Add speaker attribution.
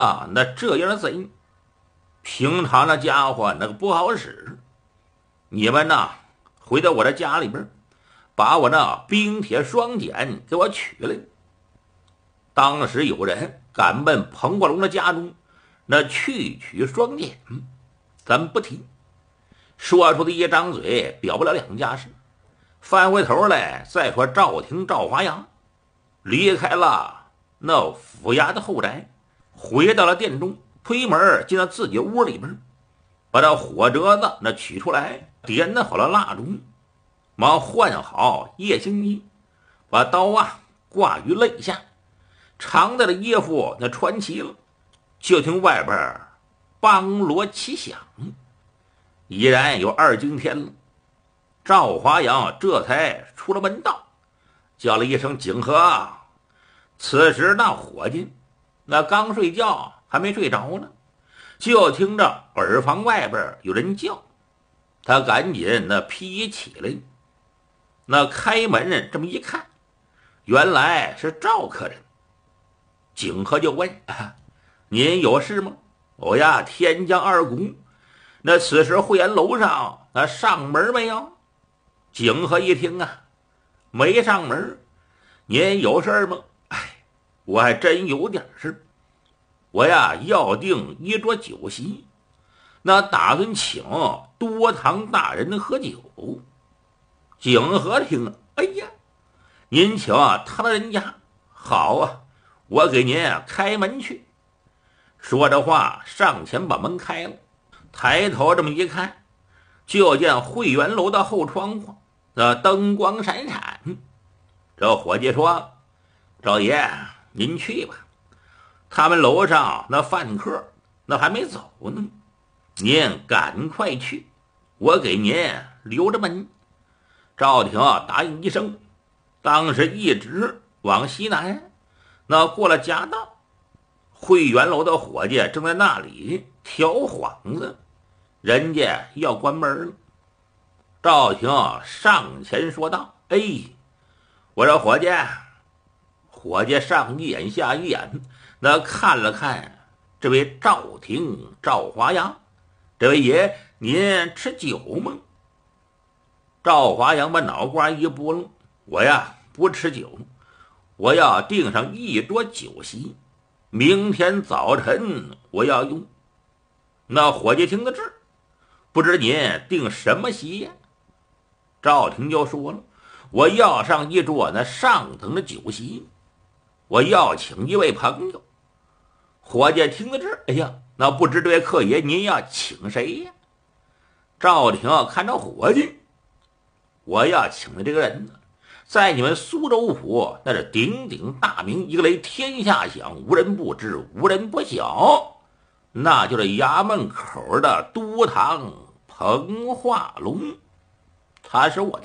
Speaker 1: 啊，那这样的贼，平常那家伙那个不好使。你们呐，回到我的家里边，把我那冰铁双锏给我取来。当时有人赶奔彭国龙的家中，那去取双锏，咱不提。说出的一张嘴表不了两家事。翻回头来再说赵廷赵华阳离开了那府衙的后宅，回到了殿中，推门进到自己屋里边，把这火折子那取出来，点好了蜡烛，忙换好夜行衣，把刀挂于肋下，长的衣服那穿齐了，就听外边梆锣齐响，已然有2更天了。赵华阳这才出了门道，叫了一声景和。此时那伙计那刚睡觉，还没睡着呢，就听着耳房外边有人叫，他赶紧那披起来，那开门这么一看，原来是赵客人。景和就问：您有事吗？我呀天降二公，那此时会员楼上那上门没有？景和一听没上门。您有事吗？我还真有点事。我呀要订一桌酒席，那打算请多堂大人喝酒。景和听了，哎呀，您请他的人家，好啊，我给您开门去。说着话上前把门开了，抬头这么一看，就见会员楼的后窗户那灯光闪闪。这伙计说：赵爷您去吧，他们楼上那饭客那还没走呢，您赶快去，我给您留着门。赵廷答应一声，当时一直往西南，那过了夹道，会员楼的伙计正在那里调幌子，人家要关门了。赵廷上前说道：我说伙计上一眼下一眼，那看了看这位赵廷赵华阳，这位爷您吃酒吗？赵华阳把脑瓜一拨弄，我呀不吃酒，我要订上一桌酒席，明天早晨我要用。那伙计听得知，不知您订什么席呀？赵廷就说了，我要上一桌那上等的酒席，我要请一位朋友。伙计听得知，哎呀，那不知这位客爷您要请谁呀？赵廷看着伙计，我要请的这个人呢，在你们苏州府那是鼎鼎大名，一个雷天下响，无人不知无人不晓，那就是衙门口的都堂彭化龙，他是我的